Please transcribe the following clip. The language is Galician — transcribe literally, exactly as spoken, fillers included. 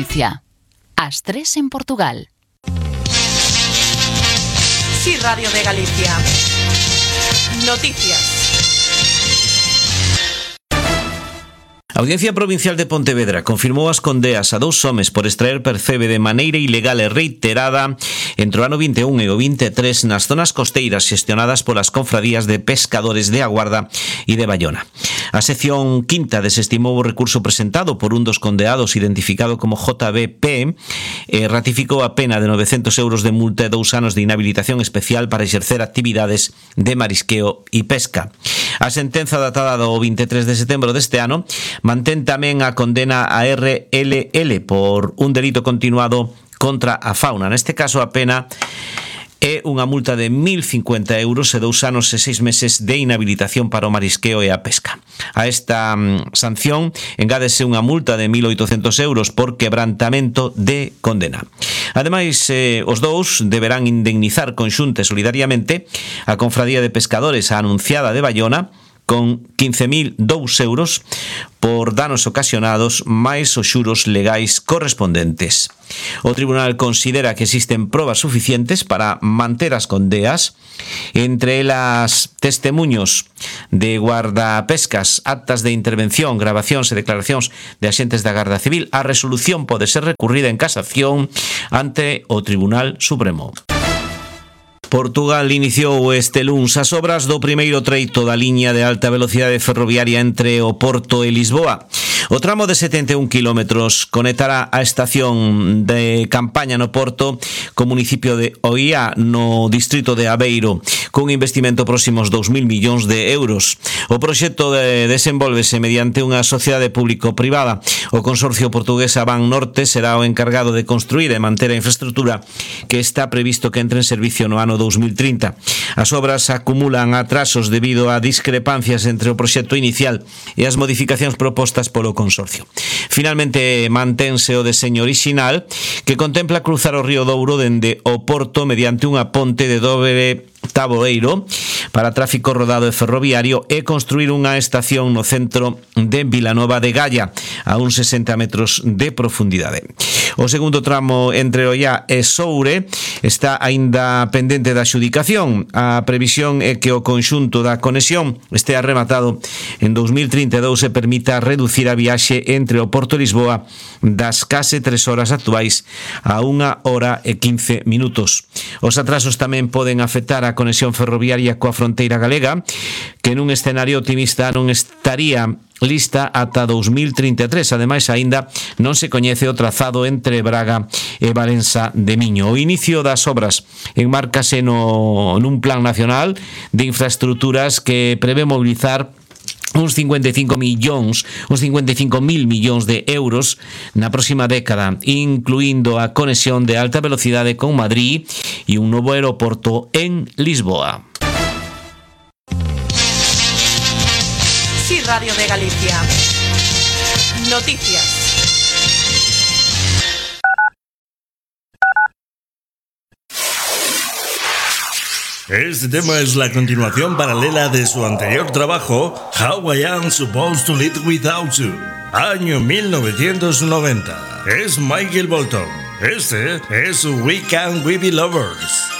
Galicia. As tres en Portugal. Sí, Radio de Galicia. Noticias. A Audiencia Provincial de Pontevedra confirmou as condeas a dous homes por extraer percebe de maneira ilegal e reiterada entre o ano vinte e un e o vinte e tres nas zonas costeiras xestionadas polas confradías de pescadores de A Guarda e de Baiona. A sección quinta desestimou o recurso presentado por un dos condeados identificado como J B P e ratificou a pena de novecentos euros de multa e dous anos de inhabilitación especial para exercer actividades de marisqueo e pesca. A sentenza datada do vinte e tres de setembro deste ano mantén tamén a condena a R L L por un delito continuado contra a fauna. Neste caso a pena é unha multa de mil cincuenta euros e dous anos e seis meses de inhabilitación para o marisqueo e a pesca. A esta mm, sanción engádese unha multa de mil oitocentos euros por quebrantamento de condena. Ademais, eh, os dous deberán indemnizar conxunta e solidariamente a Confradía de Pescadores a Anunciada de Baiona con quince mil dous euros por danos ocasionados máis os xuros legais correspondentes. O tribunal considera que existen probas suficientes para manter as condeas, entre elas testemuños de guardapescas, actas de intervención, grabacións e declaracións de axentes da Garda Civil. A resolución pode ser recurrida en casación ante o Tribunal Supremo. Portugal iniciou este luns as obras do primeiro treito da liña de alta velocidade ferroviaria entre o Porto e Lisboa. O tramo de setenta e un kilómetros conectará a estación de Campaña no Porto co municipio de Oía no distrito de Aveiro, cun investimento próximo aos dous mil millóns de euros. O proxecto de desenvolvese mediante unha sociedade público-privada. O consorcio portugués Avan Norte será o encargado de construir e manter a infraestructura que está previsto que entre en servicio no ano dous mil trinta. As obras acumulan atrasos debido a discrepancias entre o proxecto inicial e as modificacións propostas polo consorcio. Finalmente mantense o deseño orixinal que contempla cruzar o río Douro dende o Porto mediante unha ponte de dobre taboeiro para tráfico rodado e ferroviario e construir unha estación no centro de Vilanova de Gaia a uns sesenta metros de profundidade. O segundo tramo entre Ollá e Soure está aínda pendente da adxudicación. A previsión é que o conxunto da conexión estea rematado en dous mil trinta e dous e permita reducir a viaxe entre o Porto e Lisboa das case tres horas actuais a unha hora e quince minutos. Os atrasos tamén poden afectar a conexión ferroviaria coa fronteira galega, que nun escenario optimista non estaría lista ata dous mil trinta e tres. Ademais, aínda non se coñece o trazado entre Braga e Valença de Miño. O inicio das obras enmárcase no, nun plan nacional de infraestructuras que prevé mobilizar uns cincuenta e cinco millóns, uns cincuenta e cinco mil millóns de euros na próxima década, incluindo a conexión de alta velocidade con Madrid e un novo aeroporto en Lisboa. Sí, Radio de Galicia. Noticias. Este tema es la continuación paralela de su anterior trabajo, How I Am Supposed to Live Without You, año mil novecientos noventa. Es Michael Bolton. Este es We Can We Be Lovers.